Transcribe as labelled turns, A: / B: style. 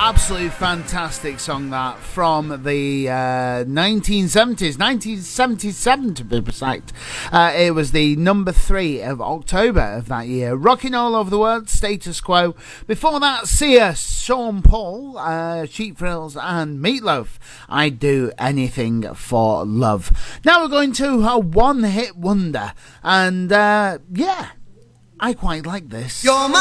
A: Absolutely fantastic song that from the 1970s, 1977 to be precise. It was the number 3 of October of that year. Rocking all over the world, Status Quo. Before that, Sia, Sean Paul, Cheap Thrills and Meatloaf. I'd do anything for love. Now we're going to a one-hit wonder. And yeah, I quite like this.
B: You're my